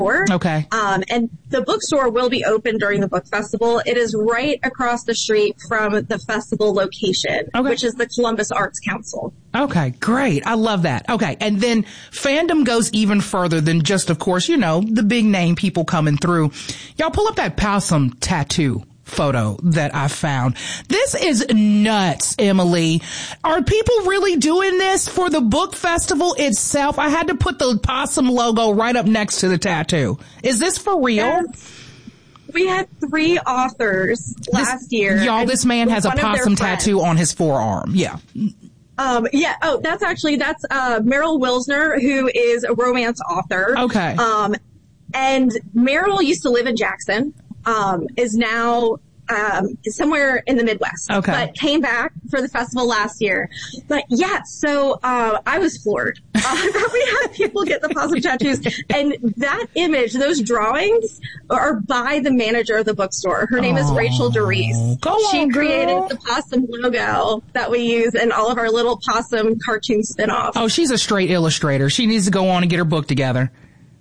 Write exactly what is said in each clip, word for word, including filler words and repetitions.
Okay. Um, and the bookstore will be open during the book festival. It is right across the street from the festival location, okay. which is the Columbus Arts Council. Okay, great. I love that. Okay. And then fandom goes even further than just, of course, you know, the big name people coming through. Y'all pull up that possum tattoo photo that I found. This is nuts, Emily. Are people really doing this for the book festival itself? I had to put the possum logo right up next to the tattoo. Is this for real? Yes. We had three authors last this, year. Y'all, this man has a possum tattoo on his forearm. Yeah. Um, yeah. Oh, that's actually, that's, uh, Meryl Wilsner, who is a romance author. Okay. Um, and Meryl used to live in Jackson. Um, is now, um, somewhere in the Midwest. Okay. But came back for the festival last year. But yeah, so, uh, I was floored. Uh, we had people get the possum tattoos. And that image, those drawings are by the manager of the bookstore. Her name oh, is Rachel DeReese. Go on, she created girl. the possum logo that we use in all of our little possum cartoon spinoffs. Oh, she's a straight illustrator. She needs to go on and get her book together.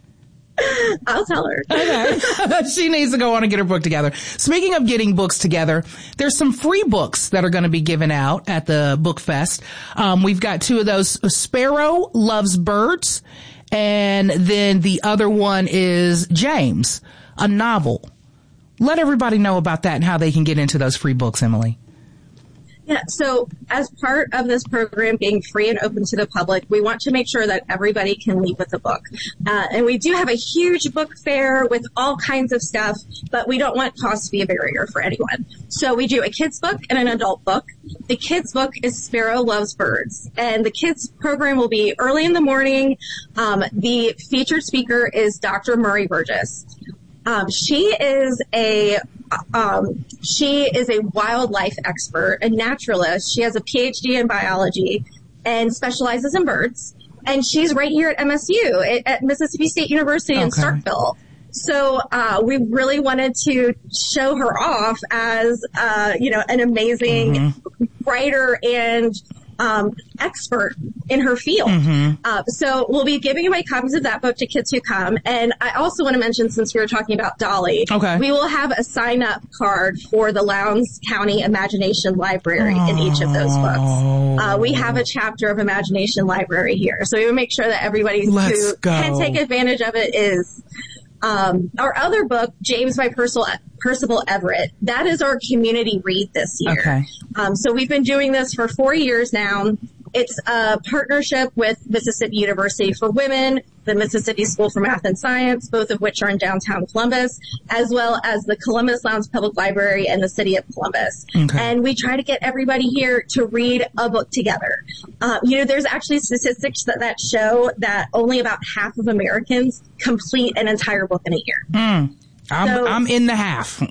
I'll tell her. Okay. She needs to go on and get her book together. Speaking of getting books together, there's some free books that are going to be given out at the Book Fest. Um, we've got two of those. Sparrow Loves Birds, and then the other one is James, a novel. Let everybody know about that and how they can get into those free books, Emily. Yeah, so as part of this program being free and open to the public, we want to make sure that everybody can leave with a book. Uh, and we do have a huge book fair with all kinds of stuff, but we don't want cost to be a barrier for anyone. So we do a kid's book and an adult book. The kids' book is Sparrow Loves Birds, and the kids' program will be early in the morning. Um, the featured speaker is Doctor Murray Burgess. Um, she is a um, she is a wildlife expert, a naturalist. She has a P H D in biology and specializes in birds. And she's right here at M S U, at, at Mississippi State University okay. in Starkville. So uh, we really wanted to show her off as, uh, you know, an amazing mm-hmm. writer and um, expert in her field. Mm-hmm. Uh, so we'll be giving away copies of that book to kids who come. And I also want to mention, since we were talking about Dolly, okay. we will have a sign-up card for the Lowndes County Imagination Library oh. in each of those books. Uh, we have a chapter of Imagination Library here. So we will make sure that everybody Let's who go. can take advantage of it is... Um, our other book, James by Percival, Percival Everett, that is our community read this year. Okay. Um, so we've been doing this for four years now. It's a partnership with Mississippi University for Women, the Mississippi School for Math and Science, both of which are in downtown Columbus, as well as the Columbus Lowndes Public Library and the City of Columbus. Okay. And we try to get everybody here to read a book together. Um, you know, there's actually statistics that, that show that only about half of Americans complete an entire book in a year. Mm. I'm, so, I'm in the half.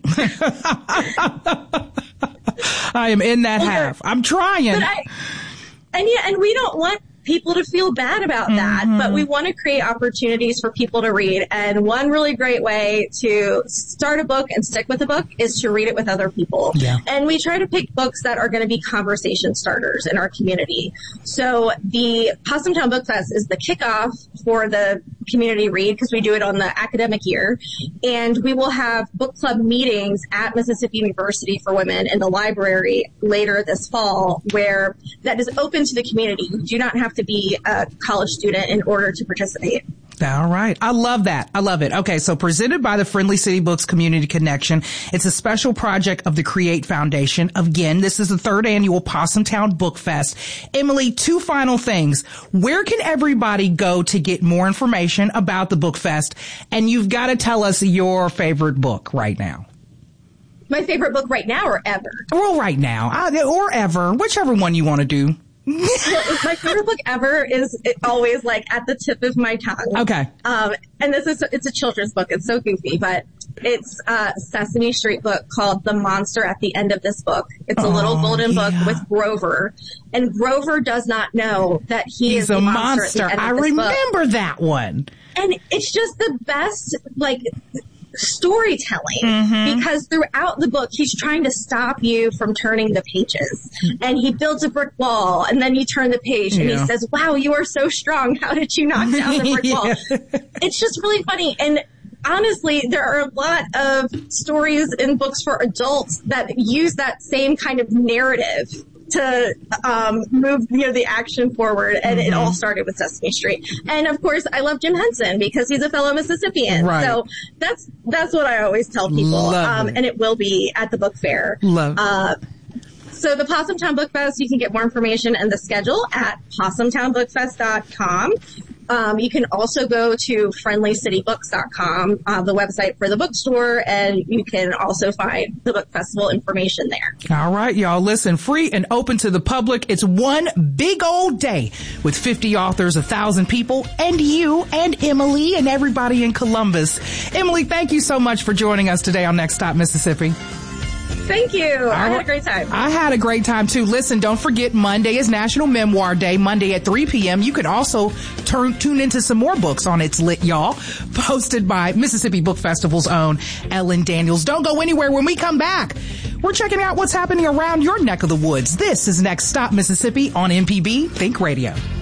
I am in that well, half. I'm trying. But I, And yeah, and we don't want people to feel bad about that, mm-hmm. but we want to create opportunities for people to read. And one really great way to start a book and stick with a book is to read it with other people. Yeah. And we try to pick books that are going to be conversation starters in our community. So the Possumtown Book Fest is the kickoff for the community read, because we do it on the academic year. And we will have book club meetings at Mississippi University for Women in the library later this fall, where that is open to the community. You do not have to be a college student in order to participate. All right. I love that. I love it. Okay. So presented by the Friendly City Books Community Connection. It's a special project of the Create Foundation. Again, this is the third annual Possumtown Book Fest. Emily, two final things. Where can everybody go to get more information about the Book Fest? And you've got to tell us your favorite book right now. My favorite book right now or ever? Well, right now. I, or ever. Whichever one you want to do. My favorite book ever is always like at the tip of my tongue. Okay. Um, and this is, it's a children's book. It's so goofy, but it's a Sesame Street book called The Monster at the End of This Book. It's a oh, little golden yeah. book with Grover. And Grover does not know that he He's is a the monster. monster. At the end I of this remember book. that one. And it's just the best, like, storytelling, mm-hmm. because throughout the book, he's trying to stop you from turning the pages. And he builds a brick wall, and then you turn the page, and yeah. he says, wow, you are so strong. How did you knock down the brick yeah. wall? It's just really funny. And honestly, there are a lot of stories in books for adults that use that same kind of narrative to um move, you know, the action forward, and mm-hmm. it all started with Sesame Street. And of course, I love Jim Henson because he's a fellow Mississippian. Right. So that's that's what I always tell people. Um, and it will be at the book fair. Love uh, So the Possumtown Book Fest, you can get more information and the schedule at possum town book fest dot com. Um, you can also go to friendly city books dot com, uh, the website for the bookstore, and you can also find the book festival information there. All right, y'all. Listen, free and open to the public. It's one big old day with fifty authors, a thousand people, and you and Emily and everybody in Columbus. Emily, thank you so much for joining us today on Next Stop Mississippi. Thank you. I had a great time. I had a great time too. Listen, don't forget Monday is National Memoir Day, Monday at three p.m. You can also turn, tune into some more books on It's Lit, y'all, posted by Mississippi Book Festival's own Ellen Daniels. Don't go anywhere. When we come back, we're checking out what's happening around your neck of the woods. This is Next Stop Mississippi on M P B Think Radio.